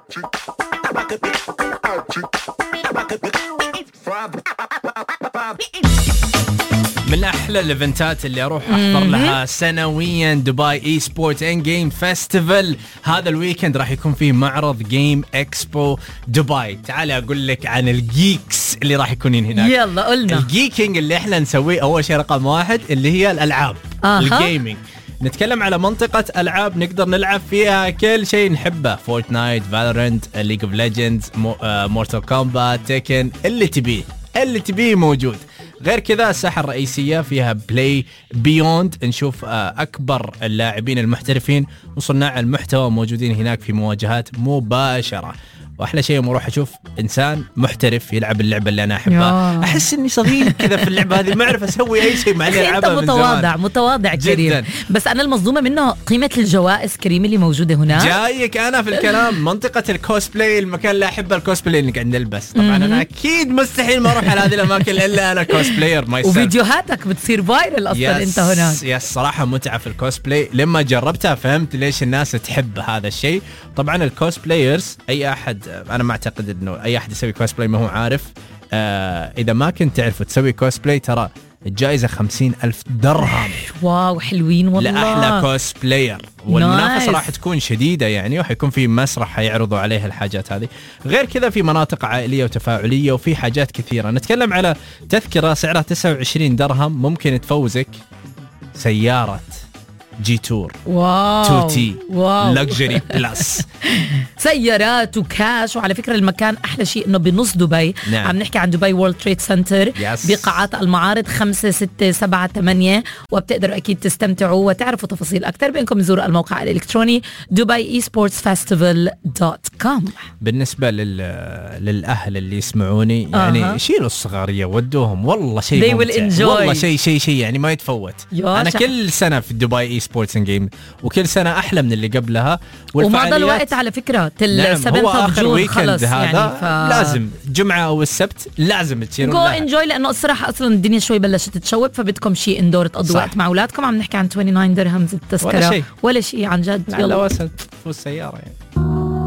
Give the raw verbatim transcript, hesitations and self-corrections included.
من أحلى الإيفنتات اللي أروح أحضر لها سنويا دبي إي سبورت إن جيم فيستيفال. هذا الويكند راح يكون فيه معرض جيم إكسبو دبي. تعالي أقول لك عن الجيكس اللي راح يكونين هناك. يلا قلنا الجيكينج اللي إحنا نسويه أول شيء رقم واحد اللي هي الألعاب آه. الجيمينج. نتكلم على منطقة ألعاب نقدر نلعب فيها كل شيء نحبه، فورتنايت، فالورنت، ليج اوف ليجندز، مورتال كومبات، تيكن، اللي تبيه اللي تبيه موجود. غير كذا الساحة الرئيسية فيها بلاي بيوند، نشوف أكبر اللاعبين المحترفين وصناع المحتوى موجودين هناك في مواجهات مباشرة. واحلى شيء لما اروح اشوف انسان محترف يلعب اللعبه اللي انا احبها، احس اني صغير كذا في اللعبه هذه، ما اعرف اسوي اي شيء مع اني العبها من زمان. متواضع متواضع كريم، بس انا المصدومه منه قيمه الجوائز كريم اللي موجوده هنا. جايك انا في الكلام. منطقه الكوسبلاي، المكان اللي احبه الكوسبلاي اللي قاعد نلبس. طبعا انا اكيد مستحيل ما اروح على هذه الاماكن الا انا كوسبلاير ماي سيلف، وفيديوهاتك بتصير فايرل اصلا انت هناك. يس صراحه متعه في الكوسبلاي. لما جربتها فهمت ليش الناس تحب هذا الشيء. طبعا الكوسبلايرز اي احد، انا ما اعتقد انه اي احد يسوي كوسبلاي ما هو عارف. آه اذا ما كنت تعرف تسوي كوسبلاي ترى الجائزة خمسين ألف درهم. واو حلوين والله، لأحلى كوسبلاير. والمنافسة راح تكون شديدة يعني، وحيكون في مسرح حيعرضوا عليه الحاجات هذه. غير كذا في مناطق عائلية وتفاعلية وفي حاجات كثيرة. نتكلم على تذكرة سعرها تسعة وعشرين درهم ممكن تفوزك سيارة جي تور واو توتي لكجري بلس. سيارات وكاش. وعلى فكرة المكان أحلى شيء إنه بنص دبي. نعم. عم نحكي عن دبي وورلد تريد سنتر بقاعات المعارض خمسة ستة سبعة ثمانية، وبتقدروا أكيد تستمتعوا وتعرفوا تفاصيل أكثر بإنكم تزوروا الموقع الإلكتروني دبي إي سبورتس فيستيفال دوت كوم. بالنسبة لل... للأهل اللي يسمعوني يعني آه. شيلوا الصغارية ودوهم، والله شيء ممتع، والله شيء شيء شيء يعني ما يتفوت. أنا شح. كل سنة في دبي إي سبورتس إن جيم، وكل سنة أحلى من اللي قبلها. وما ضل وقت على فكرة تل نعم هو آخر ويكند هذا يعني ف... لازم جمعة أو السبت لازم تصيروا جو انجوي، لأنه الصراحة أصلا الدنيا شوي بلشت تتشوب، فبدكم شيء اندور تقضوا وقت مع أولادكم. عم نحكي عن تسعة وعشرين درهم التذكرة ولا شيء ولا شيء عن جد. يلا وصلت فوز سيارة يعني.